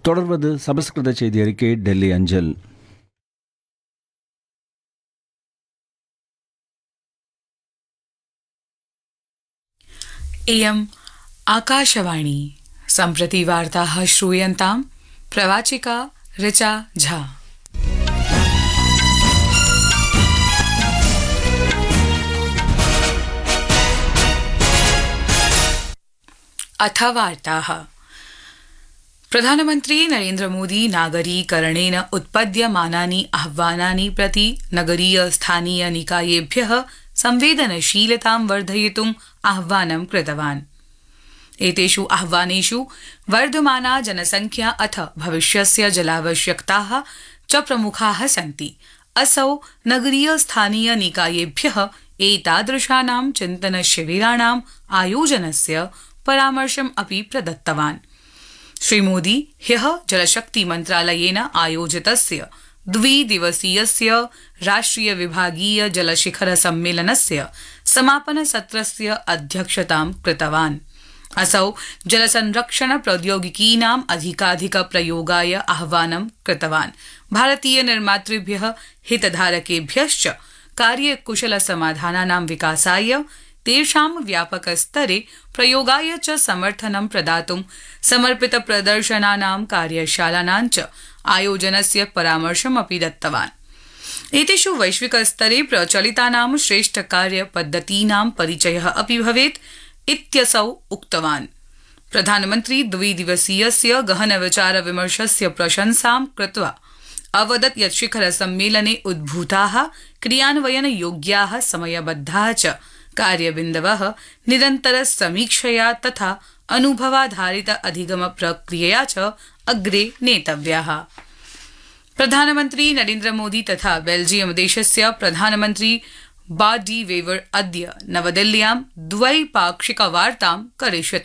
தொடர்வது சமஸ்கிருத செய்தி அறிக்கை டெல்லி அஞ்சல். इयम् आकाशवाणी. सम्प्रति वार्ताः श्रूयन्ताम्. प्रवाचिका ऋचा झा. अथ वार्ताः. प्रधानमन्त्री नरेन्द्र मोदी नागरीकरणेन उत्पद्यमानानि आह्वानानि प्रति नगरीय स्थानीय निकायेभ्यः संवेदनशीलतां वर्धयितुम् आह्वानं कृतवान्. एतेषु आह्वानेषु वर्धमाना जनसंख्या अथ भविष्यस्य जलावश्यकताः च प्रमुखाः सन्ति. असौ नगरीय स्थानीय निकायेभ्यः एतादृशानां चिन्तनशिबिराणाम् आयोजनस्य परामर्शम् अपि प्रदत्तवान्. श्रीमोदी ह्यः जलशक्ति मन्त्रालयेन आयोजितस्य द्विदिवसीयस्य राष्ट्रिय विभागीय जलशिखर सम्मेलनस्य समापन सत्रस्य अध्यक्षतां कृतवान्. असौ जलसंरक्षण प्रौद्योगिकीनाम् अधिकाधिक प्रयोगाय आह्वानं कृतवान्. भारतीय निर्मातृभ्यः हितधारकेभ्यश्च कार्यकुशल समाधानानां विकासाय तेषां व्यापकस्तरे प्रयोगाय च समर्थनं प्रदातुं समर्पित प्रदर्शनानां कार्यशालानां च आयोजनस्य परामर्शमपि दत्तवान्. एतेषु वैश्विकस्तरे प्रचलितानां श्रेष्ठकार्यपद्धतीनां परिचयः अपि भवेत् इत्यसौ उक्तवान्. प्रधानमन्त्री द्विदिवसीयस्य गहनविचारविमर्शस्य प्रशंसां कृत्वा अवदत् यत् शिखर सम्मेलने उद्भूताः क्रियान्वयनयोग्याः समयबद्धाः च कार्यबिन्दवः निरन्तर समीक्षया तथा अनुभवाधारित अधिगम प्रक्रियया च अग्रे नेतव्याः. प्रधानमन्त्री नरेन्द्र मोदी तथा बेल्जियम देशस्य प्रधानमन्त्री बाडी वेवर अद्य नवदिल्ल्यां द्वैपाक्षिक वार्तां करिष्यतः.